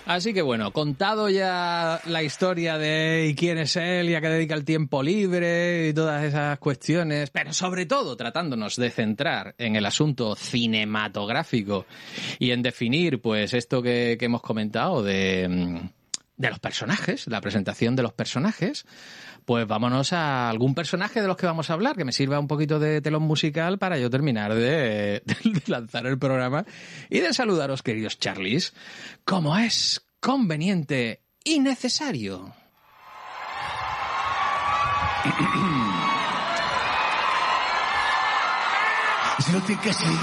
Así que bueno, contado ya la historia de quién es él y a qué dedica el tiempo libre y todas esas cuestiones, pero sobre todo tratándonos de centrar en el asunto cinematográfico y en definir pues esto que hemos comentado de los personajes, la presentación de los personajes, pues vámonos a algún personaje de los que vamos a hablar, que me sirva un poquito de telón musical para yo terminar de lanzar el programa y de saludaros, queridos Charlies, como es conveniente y necesario. Es lo que